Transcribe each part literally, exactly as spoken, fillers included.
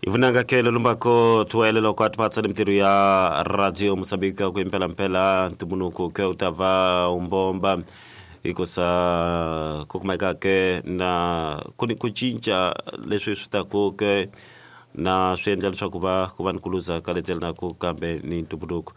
Ivunanga kele lumbako tuwaelelo kwa tupatsa ni mtiru ya radio Mosambika kwa mpela mpela ntumunuku ke utava umbomba iko sa kukumaika ke na kuni kuchincha leswi switakuke na swiendla leswaku va kuva nkuluza kaletela na kukambe ni ntumunuku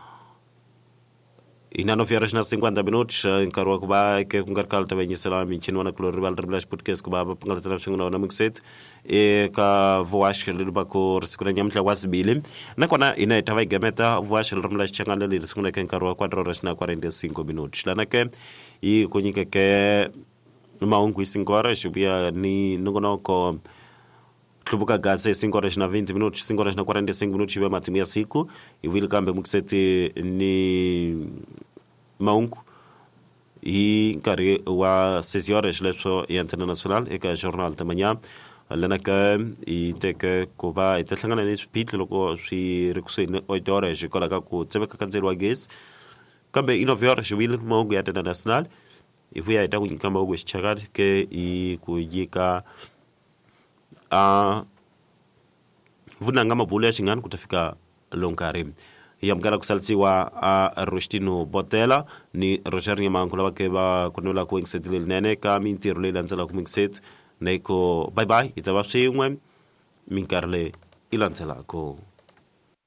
inano fiara na cinquenta minutos nkarhi wa ku va ke ku nga ri kala tavenyisela michini wana kulo rivala ri vula xiputικές ku va va pangaletela swin'wana na mukset eka vuwax leri va ku ri siku ra nyamuhla wa sibili nakona ina hita va yi gemeta vuwax leri rimula xichangana leri sunguleke nkarhi wa quatro horas na quarenta e cinco minutos lana ke yi ku nyikeke mahungu hi cinco horas vuya ni nongonoko hluvuka gasi cinco horas na vinte minutos cinco horas na quarenta e cinco minutos ive matimu ya siku ivile kambe mukseti ni mahungu hi nkarhi wa seis horas leswo ya antena nacional eka jornal de manhã lana ka i teke ku va i ta hlangana ni swiphiqo loko swi ri kusuhi ni oito horas hikwalaho ka ku tseveka ka ndzilo wa gezi kambe i nove horas ivile mahungu ya antena nacional i vuya hi ta ku nyika mahungu hi xichakani ke i ku nyika a vunanga mabulu ya xingani ku ta fika lonkarhi hi amukela ku salisiwa a Rostino Botela ni Roger Nyamangu lava ke va kunela ku wingiseti lelinene ka mintirho leyi landzelaka ku wingiseti na iko bye bye hi ta va swin'we minkarhi leyi i landzelaka.